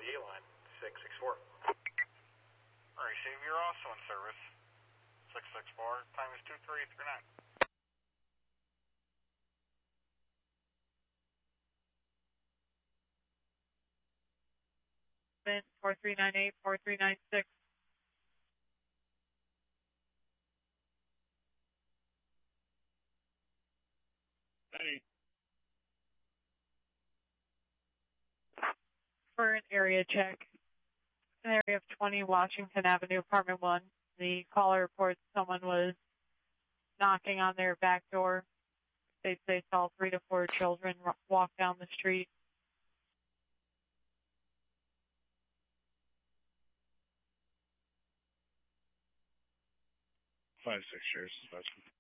line, 664. Receive, you're also in service. 664, time is 2339. 4398, 4396. Hey. For an area check, an area of 20 Washington Avenue, apartment 1. The caller reports someone was knocking on their back door. They saw 3 to 4 children walk down the street. 5-6 shares,